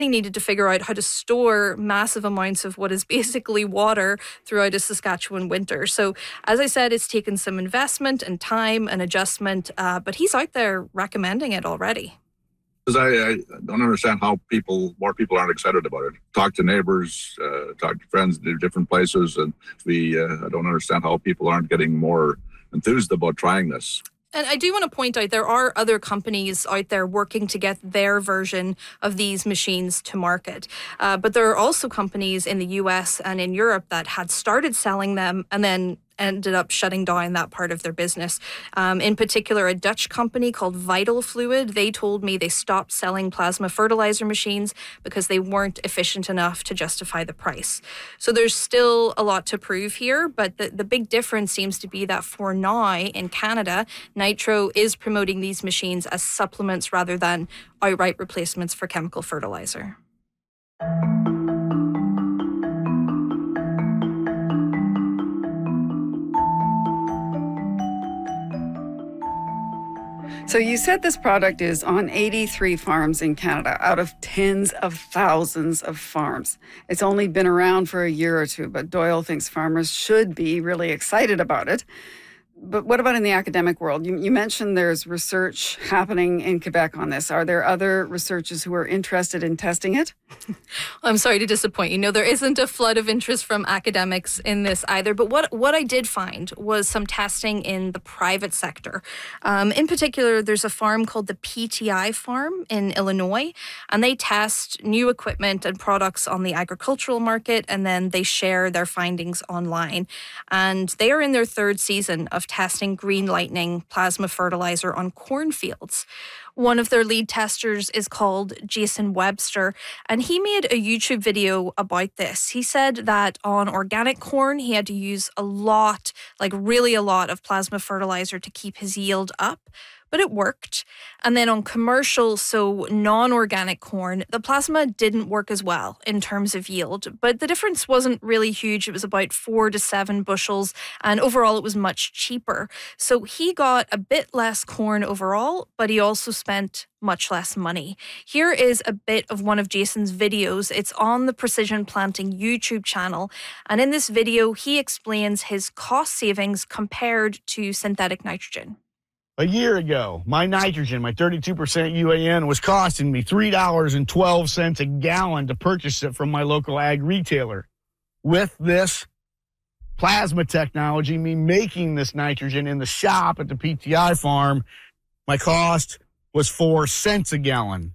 He needed to figure out how to store massive amounts of what is basically water throughout a Saskatchewan winter. So, as I said, it's taken some investment and time and adjustment, but he's out there recommending it already. Because I don't understand how more people aren't excited about it. Talk to neighbors, talk to friends, do different places, and I don't understand how people aren't getting more enthused about trying this. And I do want to point out there are other companies out there working to get their version of these machines to market. But there are also companies in the US and in Europe that had started selling them and then ended up shutting down that part of their business. In particular, a Dutch company called Vital Fluid, they told me they stopped selling plasma fertilizer machines because they weren't efficient enough to justify the price. So there's still a lot to prove here, but the big difference seems to be that for now in Canada, Nitro is promoting these machines as supplements rather than outright replacements for chemical fertilizer. So you said this product is on 83 farms in Canada out of tens of thousands of farms. It's only been around for a year or two, but Doyle thinks farmers should be really excited about it. But what about in the academic world? You mentioned there's research happening in Quebec on this. Are there other researchers who are interested in testing it? I'm sorry to disappoint you. No, there isn't a flood of interest from academics in this either. But what I did find was some testing in the private sector. In particular, there's a farm called the PTI farm in Illinois, and they test new equipment and products on the agricultural market, and then they share their findings online. And they are in their third season of testing Green Lightning plasma fertilizer on cornfields. One of their lead testers is called Jason Webster, and he made a YouTube video about this. He said that on organic corn, he had to use a lot, really a lot of plasma fertilizer to keep his yield up. But it worked. And then on commercial, so non-organic corn, the plasma didn't work as well in terms of yield. But the difference wasn't really huge. It was about 4 to 7 bushels. And overall, it was much cheaper. So he got a bit less corn overall, but he also spent much less money. Here is a bit of one of Jason's videos. It's on the Precision Planting YouTube channel. And in this video, he explains his cost savings compared to synthetic nitrogen. A year ago, my nitrogen, my 32% UAN, was costing me $3.12 a gallon to purchase it from my local ag retailer. With this plasma technology, me making this nitrogen in the shop at the PTI farm, my cost was 4 cents a gallon.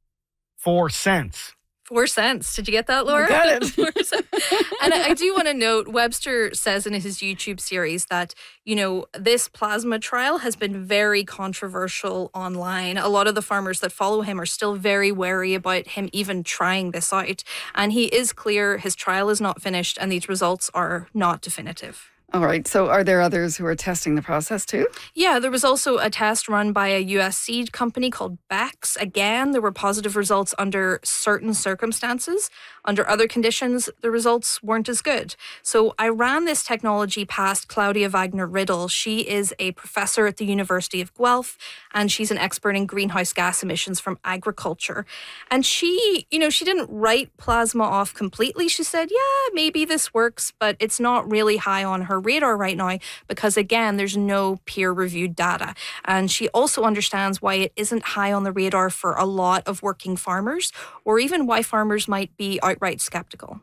4 cents. 4 cents. Did you get that, Laura? I got it. And I do want to note, Webster says in his YouTube series that, this plasma trial has been very controversial online. A lot of the farmers that follow him are still very wary about him even trying this out. And he is clear his trial is not finished and these results are not definitive. All right. So are there others who are testing the process too? Yeah, there was also a test run by a US seed company called Bex. Again, there were positive results under certain circumstances. Under other conditions, the results weren't as good. So I ran this technology past Claudia Wagner Riddle. She is a professor at the University of Guelph, and she's an expert in greenhouse gas emissions from agriculture. And she didn't write plasma off completely. She said, yeah, maybe this works, but it's not really high on her radar right now because, again, there's no peer-reviewed data. And she also understands why it isn't high on the radar for a lot of working farmers, or even why farmers might be outright skeptical.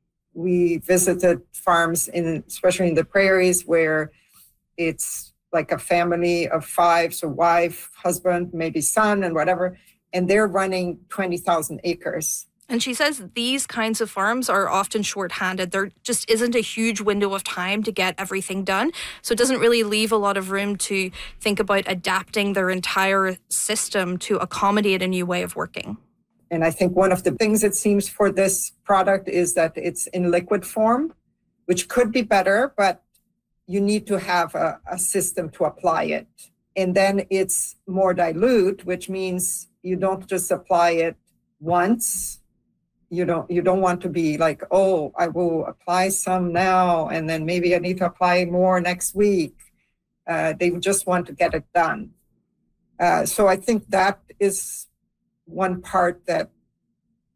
We visited farms, especially in the prairies, where it's like a family of 5, so wife, husband, maybe son, and whatever, and they're running 20,000 acres. And she says these kinds of farms are often shorthanded. There just isn't a huge window of time to get everything done. So it doesn't really leave a lot of room to think about adapting their entire system to accommodate a new way of working. And I think one of the things it seems for this product is that it's in liquid form, which could be better, but you need to have a system to apply it. And then it's more dilute, which means you don't just apply it once. You don't want to be like, oh, I will apply some now, and then maybe I need to apply more next week. They just want to get it done. So I think that is one part that